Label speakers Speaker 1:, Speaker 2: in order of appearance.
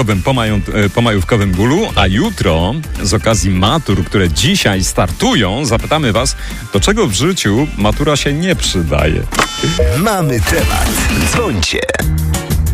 Speaker 1: po majówkowym bólu, a jutro z okazji matur, które dzisiaj startują, zapytamy was, do czego w życiu matura się nie przydaje.
Speaker 2: Mamy temat. Dzwońcie.